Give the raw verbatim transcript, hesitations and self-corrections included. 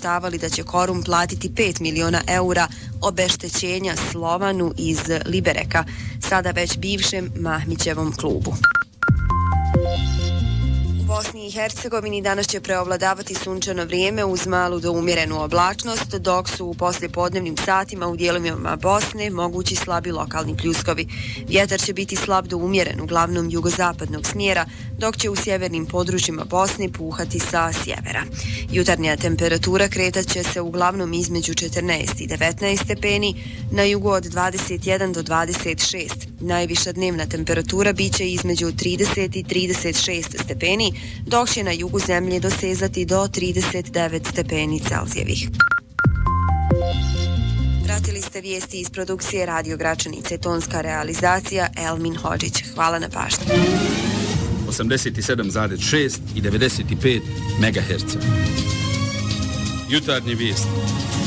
izvještavali da će Korum platiti pet miliona eura obeštećenja Slovanu iz Libereka, sada već bivšem Mahmićevom klubu. U Bosni i Hercegovini danas će preovladavati sunčano vrijeme uz malu do umjerenu oblačnost, dok su u poslijepodnevnim satima u dijelovima Bosne mogući slabi lokalni pljuskovi. Vjetar će biti slab do umjeren, uglavnom jugozapadnog smjera, dok će u sjevernim područjima Bosne puhati sa sjevera. Jutarnja temperatura kretat će se uglavnom između četrnaest i devetnaest stepeni, na jugu od dvadeset jedan do dvadeset šest. Najviša dnevna temperatura biće između trideset i trideset šest stepeni, dok će na jugu zemlje dosezati do trideset devet stepeni Celzijevih. Pratili ste vijesti iz produkcije Radio Gračanice, tonska realizacija Elmin Hodžić. Hvala na pažnji. osamdeset sedam zarez šest i devedeset pet megaherca. Jutarnje vijesti.